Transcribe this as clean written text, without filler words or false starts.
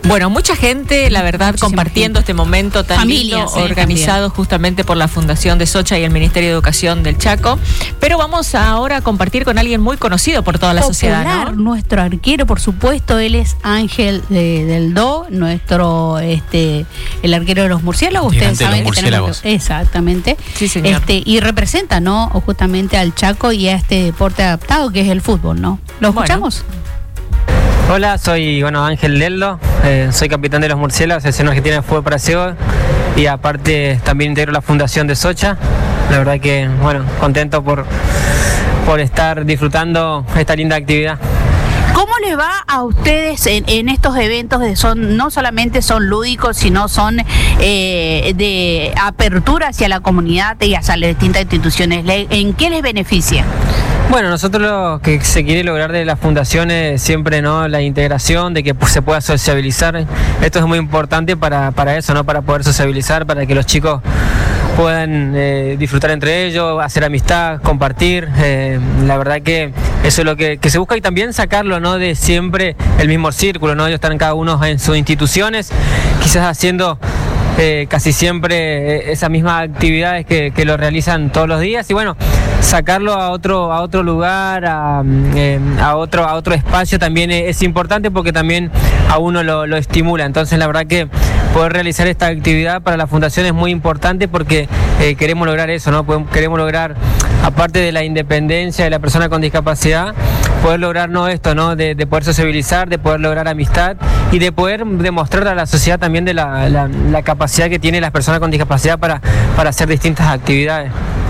Bueno, mucha gente, la verdad, compartiendo este momento tan lindo, organizado justamente por la Fundación de Socha y el Ministerio de Educación del Chaco. Pero vamos ahora a compartir con alguien muy conocido por toda la sociedad, ¿no? Nuestro arquero, por supuesto, él es Ángel del Do, el arquero de los murciélagos. Ustedes saben que tenemos, exactamente. Sí, señor. Y representa, ¿no?, justamente al Chaco y a este deporte adaptado que es el fútbol, ¿no? ¿Lo escuchamos? Hola, soy Ángel Deldo, soy capitán de los Murciélagos, Selección Argentina de Fútbol para Ciegos, y aparte también integro la Fundación de Socha. La verdad que, contento por estar disfrutando esta linda actividad. ¿Cómo les va a ustedes en estos eventos no solamente son lúdicos, sino son de apertura hacia la comunidad y hacia las distintas instituciones? ¿En qué les beneficia? Bueno, nosotros lo que se quiere lograr de la fundación es siempre, ¿no?, la integración, de que se pueda sociabilizar. Esto es muy importante para eso, ¿no?, para poder sociabilizar, para que los chicos puedan disfrutar entre ellos, hacer amistad, compartir. La verdad que eso es lo que se busca, y también sacarlo, ¿no?, de siempre el mismo círculo, ¿no? Ellos están cada uno en sus instituciones, quizás haciendo casi siempre esas mismas actividades que lo realizan todos los días, y sacarlo a otro lugar, a otro espacio también es importante, porque también a uno lo estimula. Entonces la verdad que poder realizar esta actividad para la fundación es muy importante, porque queremos lograr eso, ¿no? Queremos lograr, aparte de la independencia de la persona con discapacidad, poder lograr esto, ¿no?, de poder sociabilizar, de poder lograr amistad y de poder demostrar a la sociedad también de la capacidad que tienen las personas con discapacidad para hacer distintas actividades.